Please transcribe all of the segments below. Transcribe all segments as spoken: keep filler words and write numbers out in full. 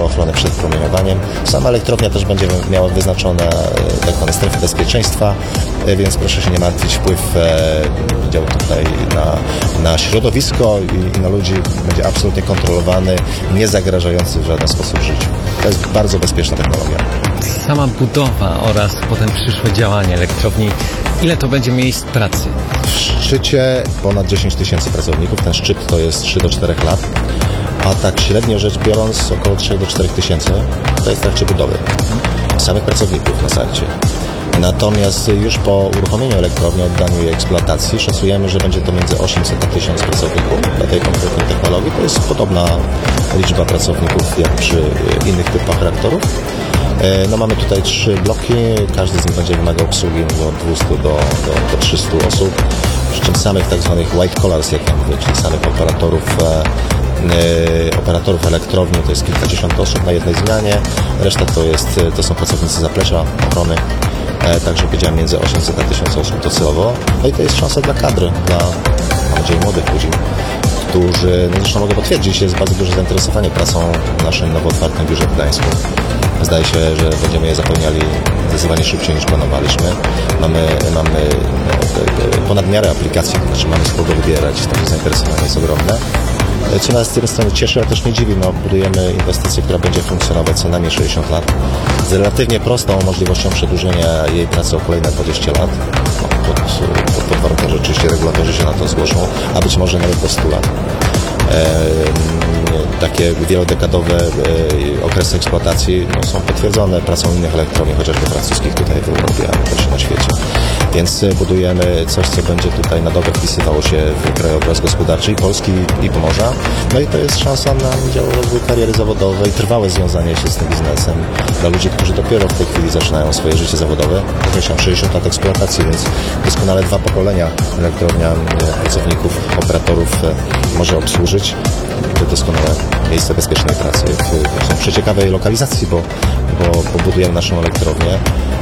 ochronę przed promieniowaniem. Sama elektrownia też będzie miała wyznaczone tak zwane strefy bezpieczeństwa, więc proszę się nie martwić, wpływ działu tutaj na, na środowisko i, i na ludzi będzie absolutnie kontrolowany, nie zagrażający w żaden sposób życiu. To jest bardzo bezpieczna technologia. Sama budowa oraz potem przyszłe działanie elektrowni, ile to będzie miejsc pracy? W szczycie ponad dziesięć tysięcy pracowników, ten szczyt to jest trzy do czterech lat, a tak średnio rzecz biorąc około trzy do czterech tysięcy to jest w trakcie budowy samych pracowników na starcie. Natomiast już po uruchomieniu elektrowni, oddaniu jej eksploatacji szacujemy, że będzie to między osiemset a tysiąc pracowników dla tej konkretnej technologii. To jest podobna liczba pracowników jak przy innych typach reaktorów. No, mamy tutaj trzy bloki, każdy z nich będzie wymagał obsługi od dwustu do, do, do trzystu osób, przy czym samych tak zwanych white collars, jak ja mówię, czyli samych operatorów e, operatorów elektrowni to jest kilkadziesiąt osób na jednej zmianie, reszta to, jest, to są pracownicy zaplecza, ochrony, e, także powiedziałem między osiemset a tysiąc osób docelowo. No i to jest szansa dla kadry, dla, mam nadzieję, młodych ludzi, którzy, no zresztą mogę potwierdzić, jest bardzo duże zainteresowanie pracą w naszym nowo otwartym biurze w Gdańsku. Zdaje się, że będziemy je zapełniali zdecydowanie szybciej niż planowaliśmy. Mamy, mamy ponad miarę aplikacji, to znaczy mamy z kogo wybierać, takie zainteresowanie jest ogromne. Co nas z tej strony cieszy, ale też nie dziwi, no, budujemy inwestycję, która będzie funkcjonować co najmniej sześćdziesiąt lat, z relatywnie prostą możliwością przedłużenia jej pracy o kolejne dwadzieścia lat, no, pod, pod, pod warunkiem, że oczywiście regulatorzy się na to zgłoszą, a być może nawet po stu lat. E, takie wielodekadowe e, okresy eksploatacji no, są potwierdzone pracą innych elektrowni, chociażby francuskich tutaj w Europie, ale też na świecie. Więc budujemy coś, co będzie tutaj na dobre wpisywało się w krajobraz gospodarczy i Polski, i Pomorza. No i to jest szansa na działy rozwój kariery zawodowej, trwałe związanie się z tym biznesem dla ludzi, którzy dopiero w tej chwili zaczynają swoje życie zawodowe. Określam sześćdziesiąt lat eksploatacji, więc doskonale dwa pokolenia elektrownia pracowników, operatorów może obsłużyć. To doskonałe miejsce bezpiecznej pracy w, w przeciekawej lokalizacji, bo, bo, bo budujemy naszą elektrownię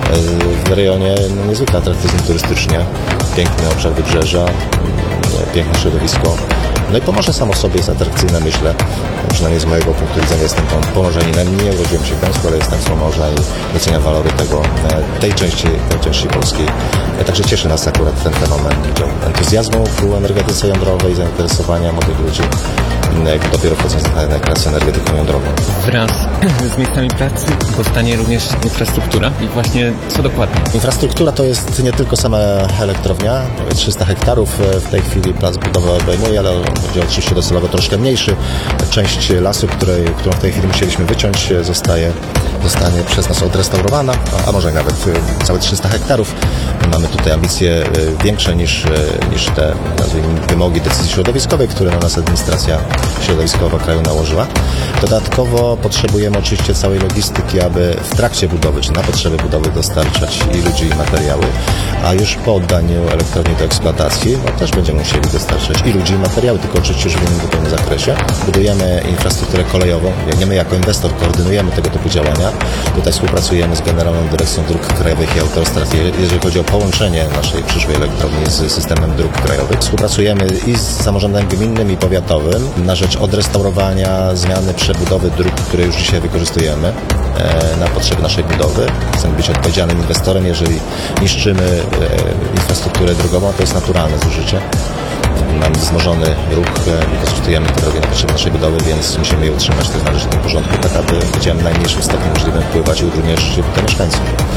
w rejonie no, niezwykle atrakcyjnym turystycznie, piękny obszar wybrzeża, piękne środowisko. No i Pomorze samo w sobie jest atrakcyjne, myślę, przynajmniej z mojego punktu widzenia jestem pomorzeninem, nie urodziłem się w Gdańsku, ale jestem z Pomorza i doceniam walory tego, tej części, tej części polskiej. Także cieszy nas akurat ten fenomen entuzjazmu ku energetyce jądrowej, zainteresowania młodych ludzi, dopiero wchodząc na klasę energetyką jądrową. Wraz z miejscami pracy powstanie również infrastruktura i właśnie co dokładnie? Infrastruktura to jest nie tylko sama elektrownia, trzysta hektarów w tej chwili plac budowy obejmuje, ale będzie oczywiście docelowo troszkę mniejszy. Część lasu, której, którą w tej chwili musieliśmy wyciąć, zostaje, zostanie przez nas odrestaurowana, a, a może nawet całe trzysta hektarów. Mamy tutaj ambicje większe niż, niż te nazwijmy, wymogi decyzji środowiskowej, które na nas administracja środowiskowa kraju nałożyła. Dodatkowo potrzebujemy oczywiście całej logistyki, aby w trakcie budowy, czy na potrzeby budowy dostarczać i ludzi, i materiały, a już po oddaniu elektrowni do eksploatacji, no też będziemy musieli dostarczać i ludzi, i materiały, tylko oczywiście już w innym zupełnie zakresie. Budujemy infrastrukturę kolejową, nie my jako inwestor koordynujemy tego typu działania. Tutaj współpracujemy z Generalną Dyrekcją Dróg Krajowych i Autostrad, jeżeli chodzi o połączenie naszej przyszłej elektrowni z systemem dróg krajowych. Współpracujemy i z samorządem gminnym, i powiatowym na rzecz odrestaurowania, zmiany, przebudowy dróg, które już dzisiaj wykorzystujemy e, na potrzeby naszej budowy. Chcemy być odpowiedzialnym inwestorem, jeżeli niszczymy e, infrastrukturę drogową, to jest naturalne zużycie. Mamy wzmożony ruch, wykorzystujemy te drogi na potrzeby naszej budowy, więc musimy je utrzymać w należytym porządku, tak aby będziemy w najmniejszym stopniu możliwym wpływać i utrudniać życie tutaj mieszkańców.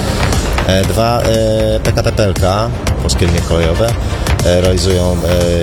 Dwa, P K P P L K, Polskie Linie Kolejowe, realizują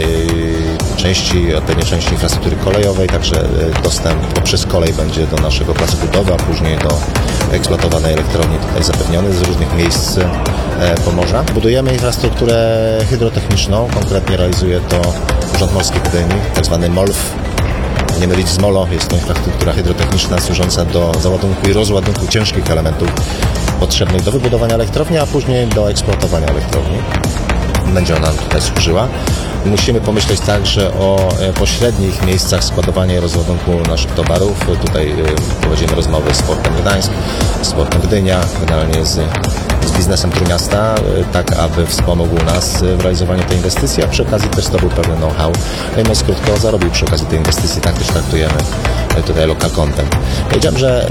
części, pewnie części infrastruktury kolejowej, także dostęp poprzez kolej będzie do naszego placu budowy, a później do eksploatowanej elektrowni tutaj zapewniony z różnych miejsc Pomorza. Budujemy infrastrukturę hydrotechniczną, konkretnie realizuje to Urząd Morski w Gdyni, tak zwany M O L F. Nie mylić z MOLO, jest to infrastruktura hydrotechniczna służąca do załadunku i rozładunku ciężkich elementów potrzebnych do wybudowania elektrowni, a później do eksploatowania elektrowni. Będzie ona tutaj służyła. Musimy pomyśleć także o pośrednich miejscach składowania i rozładunku naszych towarów. Tutaj prowadzimy rozmowy z Portem Gdańsk, z Portem Gdynia, generalnie z, z biznesem Trójmiasta, tak aby wspomógł nas w realizowaniu tej inwestycji, a przy okazji też zdobył pewien know-how. No i mówiąc krótko, zarobił przy okazji tej inwestycji, tak też traktujemy tutaj local content. Powiedziałem, że